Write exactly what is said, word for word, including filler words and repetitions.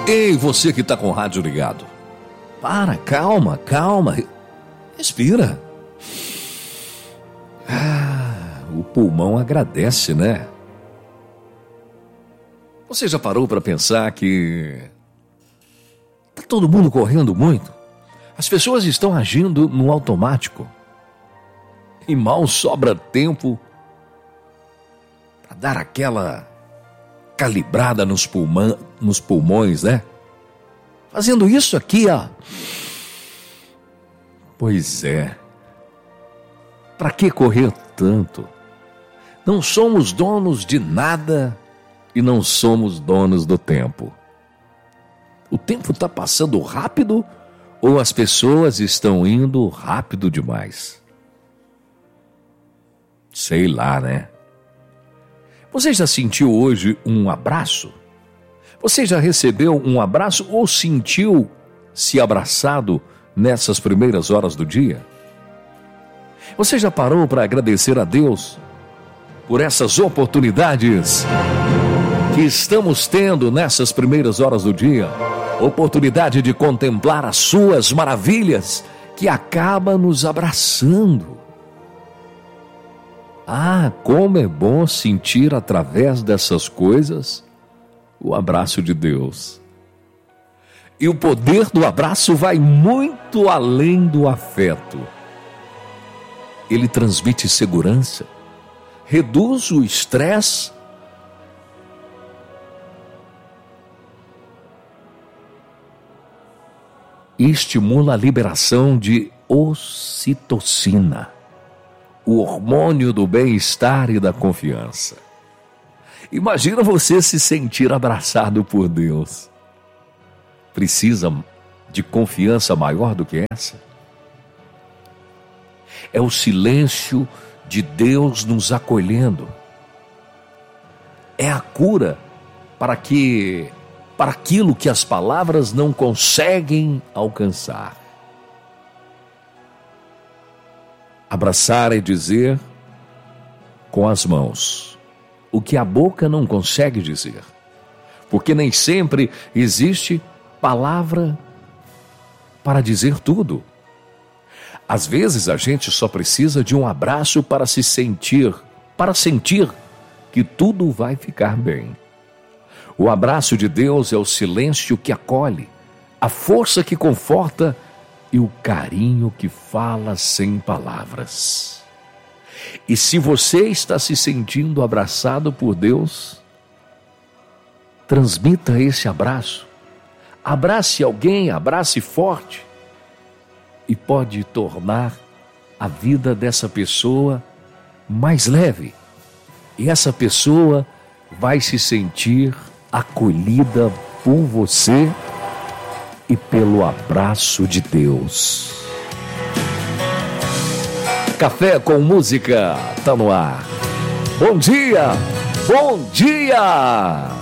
Ei, você que está com o rádio ligado. Para, calma, calma. Respira. Ah, o pulmão agradece, né? Você já parou para pensar que tá todo mundo correndo muito? As pessoas estão agindo no automático. E mal sobra tempo para dar aquela calibrada nos, pulmão, nos pulmões, né? Fazendo isso aqui, ó. Pois é. Para que correr tanto? Não somos donos de nada e não somos donos do tempo. O tempo está passando rápido ou as pessoas estão indo rápido demais? Sei lá, né? Você já sentiu hoje um abraço? Você já recebeu um abraço ou sentiu-se abraçado nessas primeiras horas do dia? Você já parou para agradecer a Deus por essas oportunidades que estamos tendo nessas primeiras horas do dia? Oportunidade de contemplar as suas maravilhas que acaba nos abraçando. Ah, como é bom sentir através dessas coisas o abraço de Deus. E o poder do abraço vai muito além do afeto. Ele transmite segurança, reduz o estresse e estimula a liberação de ocitocina, o hormônio do bem-estar e da confiança. Imagina você se sentir abraçado por Deus. Precisa de confiança maior do que essa? É o silêncio de Deus nos acolhendo. É a cura para que, para aquilo que as palavras não conseguem alcançar. Abraçar é dizer com as mãos o que a boca não consegue dizer, porque nem sempre existe palavra para dizer tudo. Às vezes a gente só precisa de um abraço para se sentir, para sentir que tudo vai ficar bem. O abraço de Deus é o silêncio que acolhe, a força que conforta e o carinho que fala sem palavras. E se você está se sentindo abraçado por Deus, transmita esse abraço. Abrace alguém, abrace forte. E pode tornar a vida dessa pessoa mais leve. E essa pessoa vai se sentir acolhida por você e pelo abraço de Deus. Café com Música tá no ar. Bom dia, bom dia!